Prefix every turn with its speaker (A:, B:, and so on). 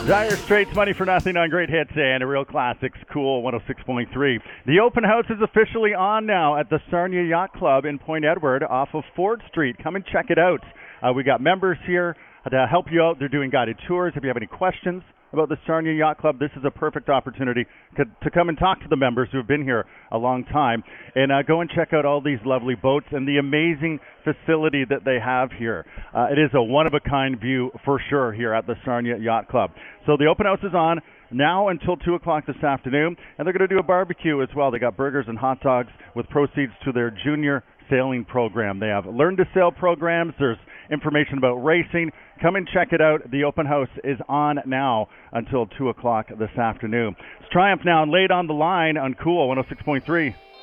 A: Dire Straits, Money for Nothing on Great Hits and a Real Classics, Cool 106.3. The open house is officially on now at the Sarnia Yacht Club in Point Edward off of Ford Street. Come and check it out. We got members here to help you out. They're doing guided tours. If you have any questions about the Sarnia Yacht Club, this is a perfect opportunity to come and talk to the members who have been here a long time and go and check out all these lovely boats and the amazing facility that they have here. It is a one-of-a-kind view for sure here at the Sarnia Yacht Club. So the open house is on now until 2 o'clock this afternoon, and they're going to do a barbecue as well. They got burgers and hot dogs with proceeds to their junior sailing program. They have learn to sail programs. There's information about racing. Come and check it out. The open house is on now until 2 o'clock this afternoon. It's Triumph now and laid on the line on Cool 106.3.